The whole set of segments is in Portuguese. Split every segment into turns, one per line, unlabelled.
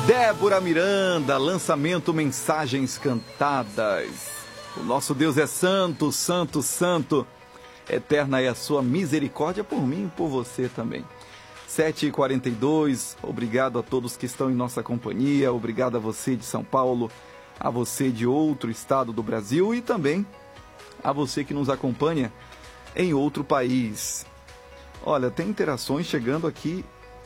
Débora Miranda, lançamento Mensagens Cantadas. O nosso Deus é santo, santo, santo. Eterna é a sua misericórdia por mim e por você também. 7h42, obrigado a todos que estão em nossa companhia, obrigado a você de São Paulo, a você de outro estado do Brasil e também a você que nos acompanha em outro país. Olha, tem interações chegando aqui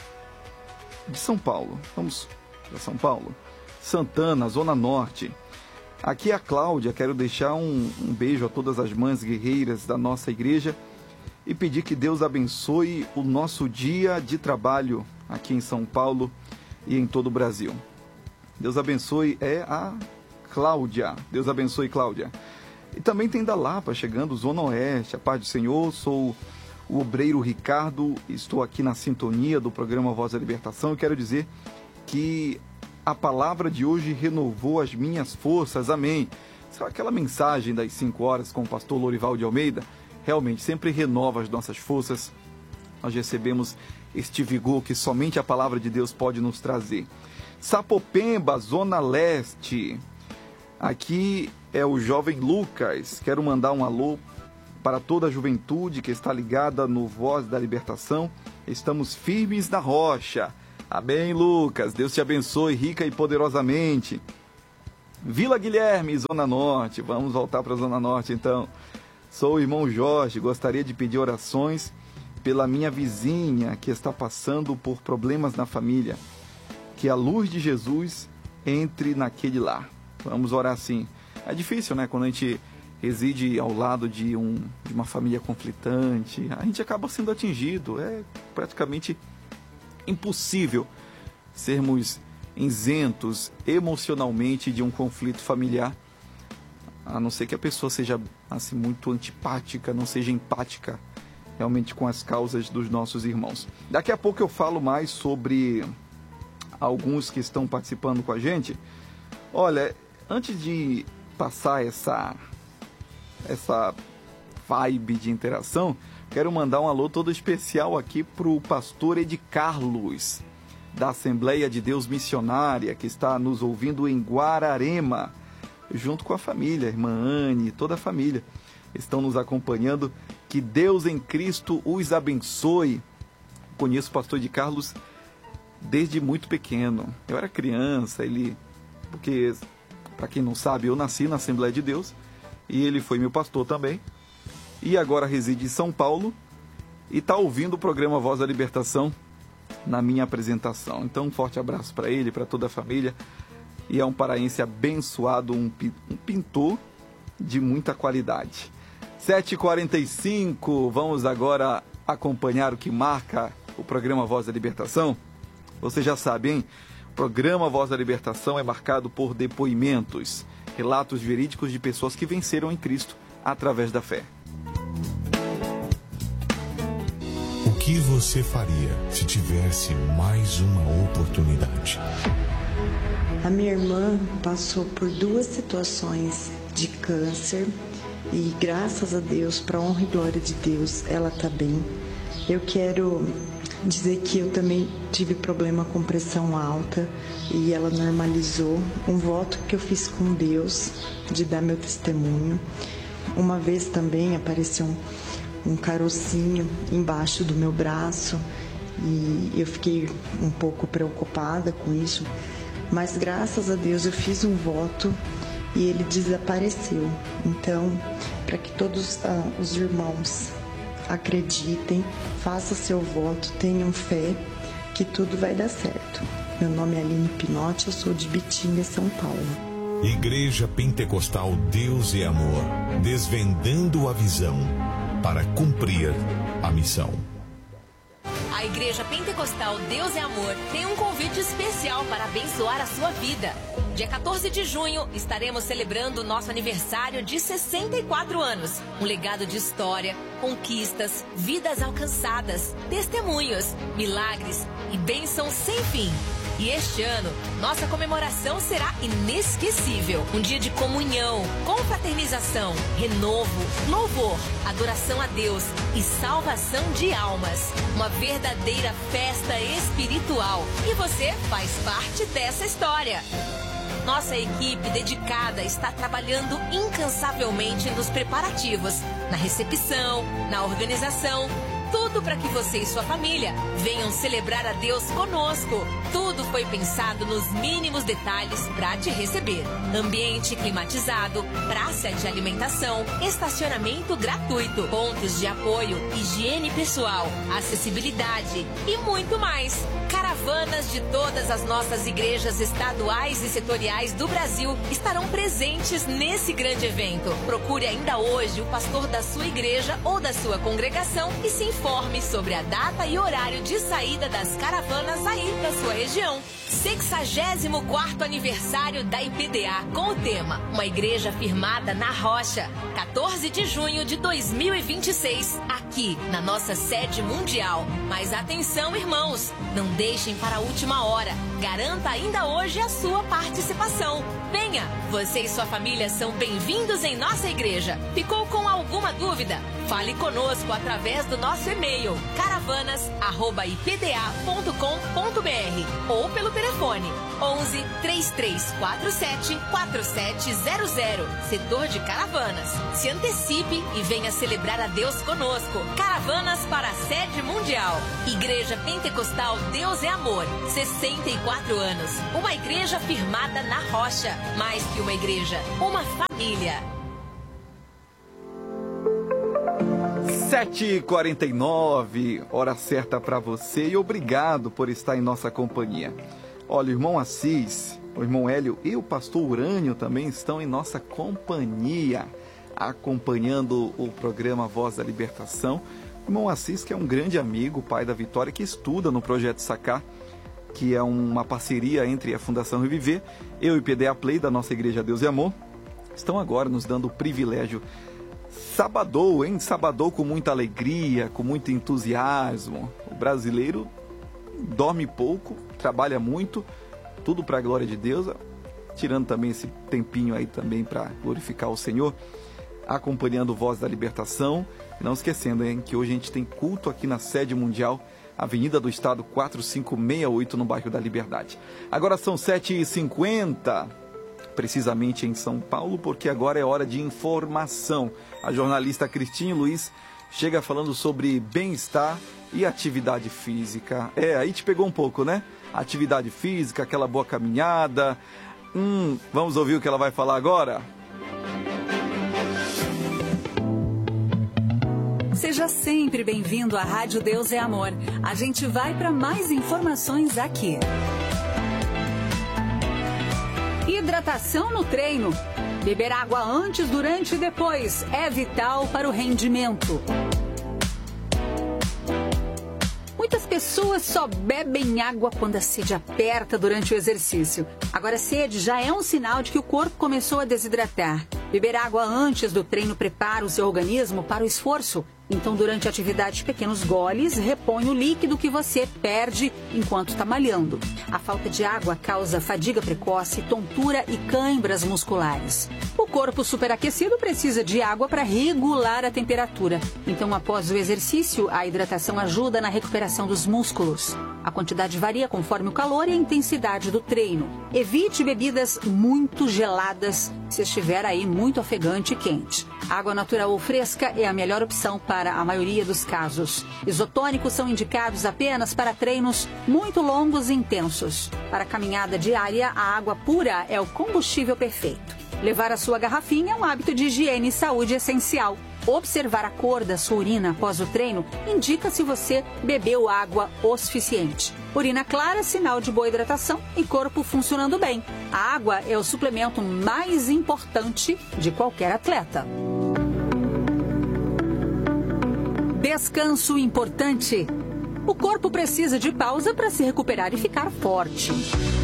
de São Paulo. Vamos para São Paulo. Santana, Zona Norte. Aqui é a Cláudia, quero deixar um beijo a todas as mães guerreiras da nossa igreja e pedir que Deus abençoe o nosso dia de trabalho aqui em São Paulo e em todo o Brasil. Deus abençoe a Cláudia. Deus abençoe, Cláudia. E também tem da Lapa chegando, Zona Oeste. A paz do Senhor, sou o obreiro Ricardo, estou aqui na sintonia do programa Voz da Libertação e quero dizer que a palavra de hoje renovou as minhas forças, amém. Aquela mensagem das 5 horas com o pastor Lorival de Almeida, realmente sempre renova as nossas forças. Nós recebemos este vigor que somente a palavra de Deus pode nos trazer. Sapopemba, Zona Leste. Aqui é o jovem Lucas. Quero mandar um alô para toda a juventude que está ligada no Voz da Libertação. Estamos firmes na rocha. Amém, Lucas. Deus te abençoe rica e poderosamente. Vila Guilherme, Zona Norte. Vamos voltar para a Zona Norte, então. Sou o irmão Jorge. Gostaria de pedir orações pela minha vizinha que está passando por problemas na família. Que a luz de Jesus entre naquele lar. Vamos orar sim. É difícil, né? Quando a gente reside ao lado de uma família conflitante, a gente acaba sendo atingido. É praticamente impossível sermos isentos emocionalmente de um conflito familiar, a não ser que a pessoa seja assim, muito antipática, não seja empática realmente com as causas dos nossos irmãos. Daqui a pouco eu falo mais sobre alguns que estão participando com a gente. Olha, antes de passar essa vibe de interação, quero mandar um alô todo especial aqui para o pastor Ed Carlos, da Assembleia de Deus Missionária, que está nos ouvindo em Guararema, junto com a família, a irmã Anne, toda a família. Estão nos acompanhando. Que Deus em Cristo os abençoe. Conheço o pastor Ed Carlos desde muito pequeno. Eu era criança, porque, para quem não sabe, eu nasci na Assembleia de Deus, e ele foi meu pastor também. E agora reside em São Paulo e está ouvindo o programa Voz da Libertação na minha apresentação. Então, um forte abraço para ele, para toda a família. E é um paraense abençoado, um pintor de muita qualidade. 7h45, vamos agora acompanhar o que marca o programa Voz da Libertação. Você já sabe, hein? O programa Voz da Libertação é marcado por depoimentos, relatos verídicos de pessoas que venceram em Cristo através da fé.
O que você faria se tivesse mais uma oportunidade?
A minha irmã passou por 2 situações de câncer e graças a Deus, para a honra e glória de Deus, ela está bem. Eu quero dizer que eu também tive problema com pressão alta e ela normalizou. Um voto que eu fiz com Deus de dar meu testemunho. Uma vez também apareceu um carocinho embaixo do meu braço e eu fiquei um pouco preocupada com isso, mas graças a Deus eu fiz um voto e ele desapareceu. Então, para que todos os irmãos acreditem, façam seu voto, tenham fé que tudo vai dar certo. Meu nome é Aline Pinotti, eu sou de Bitinga, São Paulo.
Igreja Pentecostal Deus é Amor, desvendando a visão para cumprir a missão.
A Igreja Pentecostal Deus é Amor tem um convite especial para abençoar a sua vida. Dia 14 de junho, estaremos celebrando nosso aniversário de 64 anos. Um legado de história, conquistas, vidas alcançadas, testemunhos, milagres e bênçãos sem fim. E este ano, nossa comemoração será inesquecível. Um dia de comunhão, confraternização, renovo, louvor, adoração a Deus e salvação de almas. Uma verdadeira festa espiritual. E você faz parte dessa história. Nossa equipe dedicada está trabalhando incansavelmente nos preparativos, na recepção, na organização, tudo para que você e sua família venham celebrar a Deus conosco. Tudo foi pensado nos mínimos detalhes para te receber. Ambiente climatizado, praça de alimentação, estacionamento gratuito, pontos de apoio, higiene pessoal, acessibilidade e muito mais. Caravanas de todas as nossas igrejas estaduais e setoriais do Brasil estarão presentes nesse grande evento. Procure ainda hoje o pastor da sua igreja ou da sua congregação e se informe sobre a data e horário de saída das caravanas aí da sua região. 64º aniversário da IPDA com o tema Uma Igreja Firmada na Rocha, 14 de junho de 2026, aqui na nossa sede mundial. Mas atenção, irmãos, não deixem para a última hora. Garanta ainda hoje a sua participação. Venha, você e sua família são bem-vindos em nossa igreja. Ficou com alguma dúvida? Fale conosco através do nosso e-mail caravanas@ipda.com.br ou pelo telefone 11 3347 4700, setor de Caravanas. Se antecipe e venha celebrar a Deus conosco. Caravanas para a sede mundial. Igreja Pentecostal Deus é Amor, 64 anos. Uma igreja firmada na rocha. Mais que uma igreja, uma família.
7h49, hora certa para você e obrigado por estar em nossa companhia. Olha, o irmão Assis, o irmão Hélio e o pastor Urânio também estão em nossa companhia, acompanhando o programa Voz da Libertação. O irmão Assis, que é um grande amigo, pai da Vitória, que estuda no Projeto Sacar, que é uma parceria entre a Fundação Reviver, eu e PDA Play, da nossa Igreja Deus e Amor, estão agora nos dando o privilégio. Sabadou, hein? Sabadou com muita alegria, com muito entusiasmo. O brasileiro dorme pouco, trabalha muito, tudo para a glória de Deus, tirando também esse tempinho aí também para glorificar o Senhor, acompanhando Voz da Libertação. E não esquecendo, hein, que hoje a gente tem culto aqui na sede mundial, Avenida do Estado 4568, no bairro da Liberdade. Agora são 7h50, precisamente em São Paulo, porque agora é hora de informação. A jornalista Cristina Luiz chega falando sobre bem-estar e atividade física. Aí te pegou um pouco, né? Atividade física, aquela boa caminhada. Vamos ouvir o que ela vai falar agora?
Seja sempre bem-vindo à Rádio Deus é Amor. A gente vai para mais informações aqui. Hidratação no treino. Beber água antes, durante e depois é vital para o rendimento. Muitas pessoas só bebem água quando a sede aperta durante o exercício. Agora, a sede já é um sinal de que o corpo começou a desidratar. Beber água antes do treino prepara o seu organismo para o esforço. Então, durante a atividade, pequenos goles repõem o líquido que você perde enquanto está malhando. A falta de água causa fadiga precoce, tontura e câimbras musculares. O corpo superaquecido precisa de água para regular a temperatura. Então, após o exercício, a hidratação ajuda na recuperação dos músculos. A quantidade varia conforme o calor e a intensidade do treino. Evite bebidas muito geladas se estiver aí muito ofegante e quente. Água natural ou fresca é a melhor opção para a maioria dos casos. Isotônicos são indicados apenas para treinos muito longos e intensos. Para a caminhada diária, a água pura é o combustível perfeito. Levar a sua garrafinha é um hábito de higiene e saúde essencial. Observar a cor da sua urina após o treino indica se você bebeu água o suficiente. Urina clara, sinal de boa hidratação e corpo funcionando bem. A água é o suplemento mais importante de qualquer atleta. Descanso importante. O corpo precisa de pausa para se recuperar e ficar forte.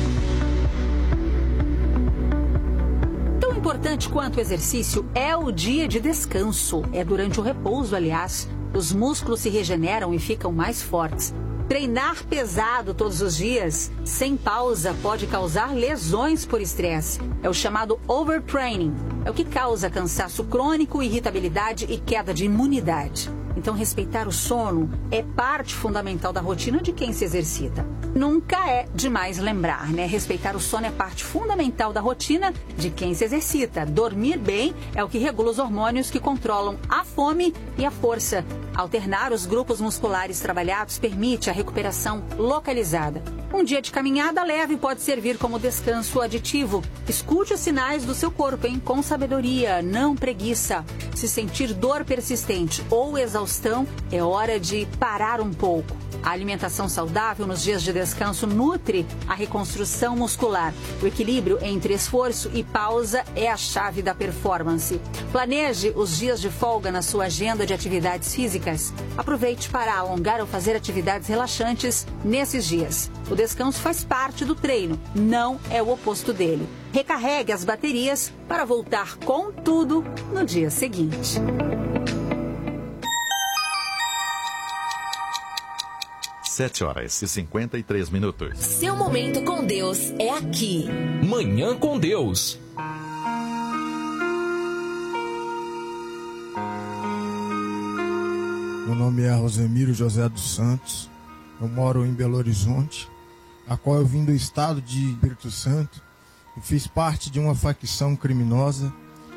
Tão importante quanto o exercício é o dia de descanso. É durante o repouso, aliás, os músculos se regeneram e ficam mais fortes. Treinar pesado todos os dias, sem pausa, pode causar lesões por estresse. É o chamado overtraining. É o que causa cansaço crônico, irritabilidade e queda de imunidade. Então, respeitar o sono é parte fundamental da rotina de quem se exercita. Nunca é demais lembrar, né? Respeitar o sono é parte fundamental da rotina de quem se exercita. Dormir bem é o que regula os hormônios que controlam a fome e a força. Alternar os grupos musculares trabalhados permite a recuperação localizada. Um dia de caminhada leve pode servir como descanso aditivo. Escute os sinais do seu corpo, hein? Com sabedoria, não preguiça. Se sentir dor persistente ou exaustão, é hora de parar um pouco. A alimentação saudável nos dias de descanso nutre a reconstrução muscular. O equilíbrio entre esforço e pausa é a chave da performance. Planeje os dias de folga na sua agenda de atividades físicas. Aproveite para alongar ou fazer atividades relaxantes nesses dias. O descanso faz parte do treino, não é o oposto dele. Recarregue as baterias para voltar com tudo no dia seguinte.
7h53.
Seu momento com Deus é aqui.
Manhã com Deus.
Meu nome é Rosemiro José dos Santos. Eu moro em Belo Horizonte, a qual eu vim do estado de Espírito Santo e fiz parte de uma facção criminosa,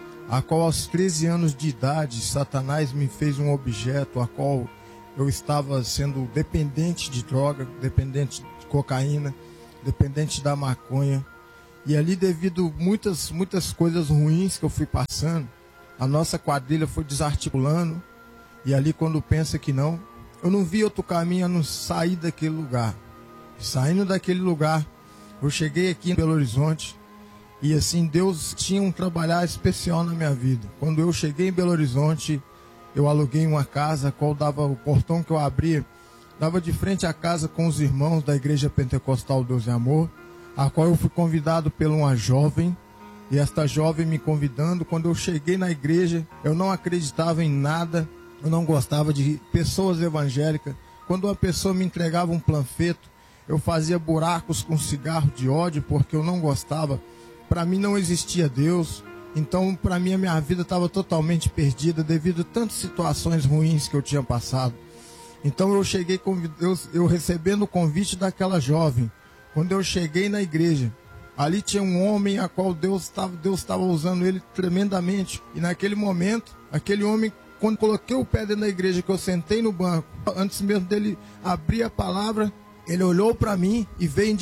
a qual aos 13 anos de idade Satanás me fez um objeto a qual eu estava sendo dependente de droga, dependente de cocaína, dependente da maconha. E ali, devido muitas coisas ruins que eu fui passando, a nossa quadrilha foi desarticulando. E ali, quando pensa que não, eu não vi outro caminho a não sair daquele lugar. Saindo daquele lugar, eu cheguei aqui em Belo Horizonte e assim, Deus tinha um trabalhar especial na minha vida. Quando eu cheguei em Belo Horizonte, eu aluguei uma casa, a qual dava o portão que eu abria, dava de frente à casa com os irmãos da Igreja Pentecostal Deus e Amor, a qual eu fui convidado por uma jovem, e esta jovem me convidando. Quando eu cheguei na igreja, eu não acreditava em nada, eu não gostava de pessoas evangélicas. Quando uma pessoa me entregava um panfleto, eu fazia buracos com cigarro de ódio, porque eu não gostava. Para mim não existia Deus. Então, para mim, a minha vida estava totalmente perdida devido a tantas situações ruins que eu tinha passado. Então, eu cheguei, eu recebendo o convite daquela jovem. Quando eu cheguei na igreja, ali tinha um homem a qual Deus estava usando ele tremendamente. E naquele momento, aquele homem, quando coloquei o pé dentro da igreja, que eu sentei no banco, antes mesmo dele abrir a palavra, ele olhou para mim e veio em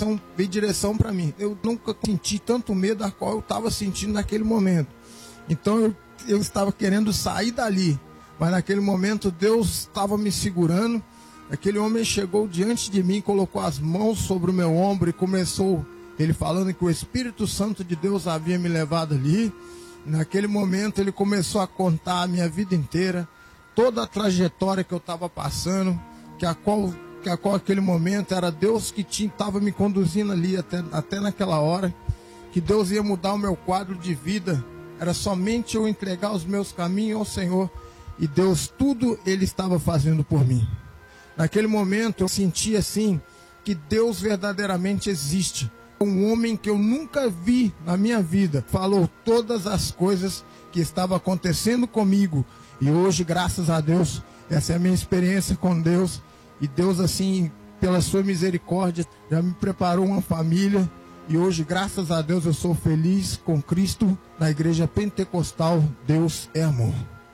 direção para mim. Eu nunca senti tanto medo a qual eu estava sentindo naquele momento. Então eu estava querendo sair dali, mas naquele momento Deus estava me segurando. Aquele homem chegou diante de mim, colocou as mãos sobre o meu ombro e começou, ele falando que o Espírito Santo de Deus havia me levado ali. Naquele momento ele começou a contar a minha vida inteira, toda a trajetória que eu estava passando, que a qual aquele momento era Deus que estava me conduzindo ali até naquela hora, que Deus ia mudar o meu quadro de vida, era somente eu entregar os meus caminhos ao Senhor, e Deus tudo Ele estava fazendo por mim. Naquele momento eu senti assim, que Deus verdadeiramente existe. Um homem que eu nunca vi na minha vida falou todas as coisas que estavam acontecendo comigo, e hoje, graças a Deus, essa é a minha experiência com Deus. E Deus, assim, pela sua misericórdia, já me preparou uma família. E hoje, graças a Deus, eu sou feliz com Cristo na Igreja Pentecostal Deus é Amor.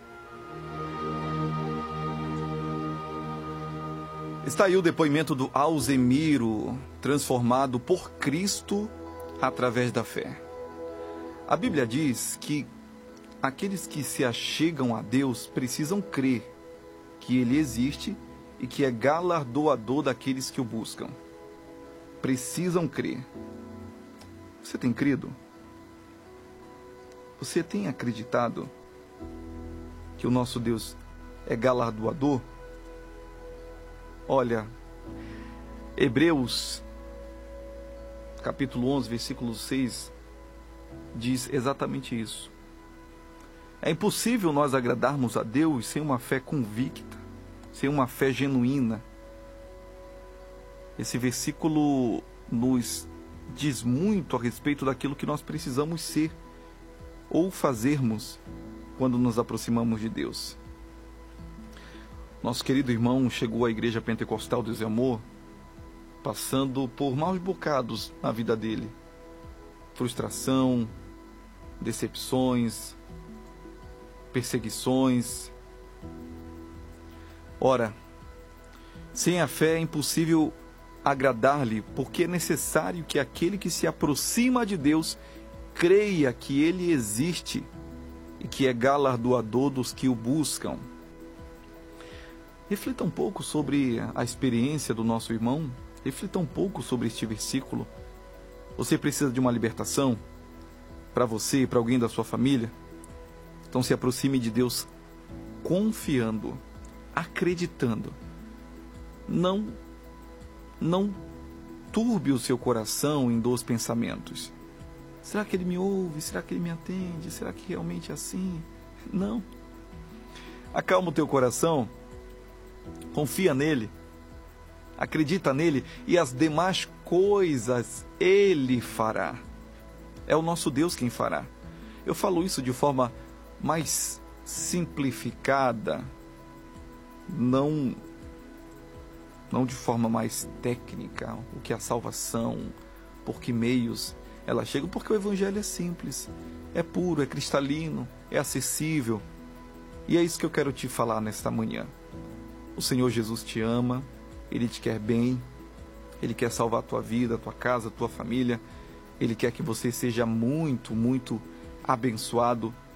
Está aí o depoimento do Alzemiro, transformado por Cristo através da fé. A Bíblia diz que aqueles que se achegam a Deus precisam crer que Ele existe e que é galardoador daqueles que o buscam. Precisam crer. Você tem crido? Você tem acreditado que o nosso Deus é galardoador? Olha, Hebreus, capítulo 11, versículo 6, diz exatamente isso. É impossível nós agradarmos a Deus sem uma fé convicta, sem uma fé genuína. Esse versículo nos diz muito a respeito daquilo que nós precisamos ser ou fazermos quando nos aproximamos de Deus. Nosso querido irmão chegou à Igreja Pentecostal Deus e Amor passando por maus bocados na vida dele. Frustração, decepções, perseguições. Ora, sem a fé é impossível agradar-lhe, porque é necessário que aquele que se aproxima de Deus creia que Ele existe e que é galardoador dos que o buscam. Reflita um pouco sobre a experiência do nosso irmão, reflita um pouco sobre este versículo. Você precisa de uma libertação para você e para alguém da sua família? Então se aproxime de Deus confiando, acreditando. Não turbe o seu coração em 2 pensamentos. Será que Ele me ouve? Será que Ele me atende? Será que realmente é assim? Não. Acalma o teu coração, confia nele, acredita nele e as demais coisas Ele fará. É o nosso Deus quem fará. Eu falo isso de forma mais simplificada, não de forma mais técnica, o que é a salvação, por que meios ela chega, porque o Evangelho é simples, é puro, é cristalino, é acessível. E é isso que eu quero te falar nesta manhã. O Senhor Jesus te ama, Ele te quer bem, Ele quer salvar a tua vida, a tua casa, a tua família. Ele quer que você seja muito, muito abençoado